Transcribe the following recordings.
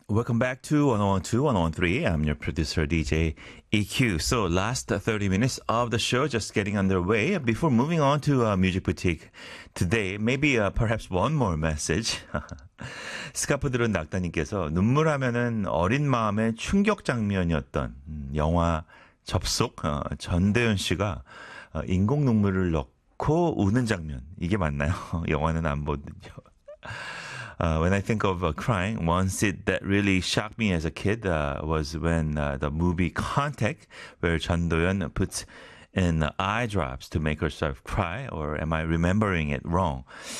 Welcome back to 1012, 1013. I'm your producer, DJ EQ. So, last 30 minutes of the show just getting underway. Before moving on to Music Boutique today, maybe perhaps one more message. 스카프들은 낙타님께서 눈물 하면은 어린 마음의 충격 장면이었던 영화 접속, 전대현 씨가 인공 눈물을 넣고 우는 장면. 이게 맞나요? 영화는 안 보거든요. When I think of crying, one scene that really shocked me as a kid was when the movie Contact, where Chun Do-yeon puts in eye drops to make herself cry, or am I remembering it wrong?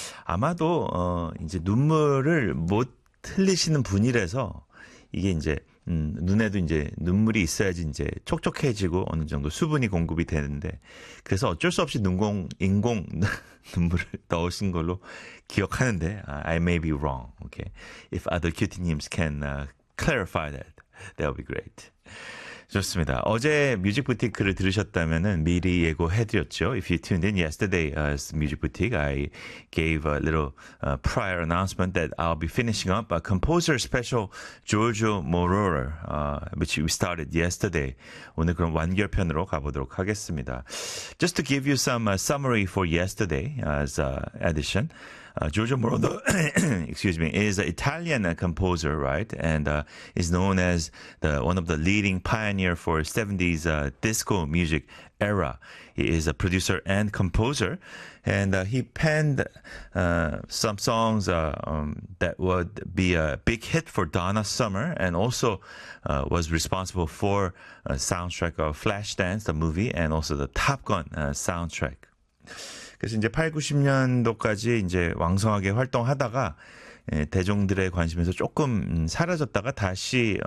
아마도 이제 눈물을 못 흘리시는 분이라서 이게 이제 눈에도 이제 눈물이 있어야지 이제 촉촉해지고 어느 정도 수분이 공급이 되는데 그래서 어쩔 수 없이 인공 눈물을 넣으신 걸로 기억하는데 I may be wrong. Okay. If other cutie-nims can clarify that, that would be great. 좋습니다. 어제 뮤직 부티크를 들으셨다면은 미리 예고해드렸죠. If you tuned in yesterday's Music Boutique, I gave a little prior announcement that I'll be finishing up a composer special Giorgio Moroder, which we started yesterday. 오늘 그럼 완결편으로 가보도록 하겠습니다. Just to give you some summary for yesterday's edition. Giorgio Moroder, excuse me, is an Italian composer, right? And is known as one of the leading pioneer for 70s disco music era. He is a producer and composer, and he penned some songs that would be a big hit for Donna Summer, and also was responsible for soundtrack of Flashdance, the movie, and also the Top Gun soundtrack. 그래서 이제 8, 90년도까지 이제 왕성하게 활동하다가 대중들의 관심에서 조금 사라졌다가 다시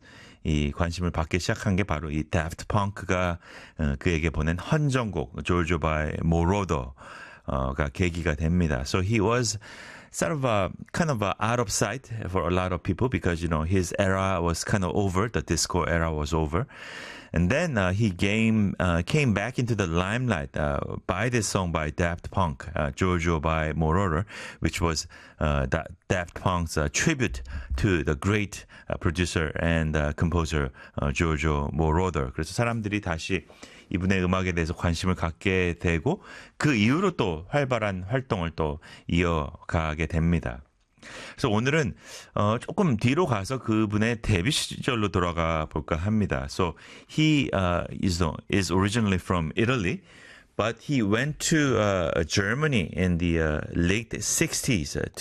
이 관심을 받기 시작한 게 바로 이 Daft Punk가 그에게 보낸 헌정곡 Giorgio by Moroder가 계기가 됩니다. So he was sort of kind of out of sight for a lot of people because you know his era was kind of over, the disco era was over. And then he came back into the limelight by this song by Daft Punk, Giorgio by Moroder, which was Daft Punk's tribute to the great producer and composer Giorgio Moroder. 그래서 사람들이 다시 이분의 음악에 대해서 관심을 갖게 되고 그 이후로 또 활발한 활동을 또 이어가게 됩니다. 그래서 오늘은 조금 뒤로 가서 그분의 데뷔 시절로 돌아가 볼까 합니다. So he is originally from Italy, but he went to Germany in the late 60s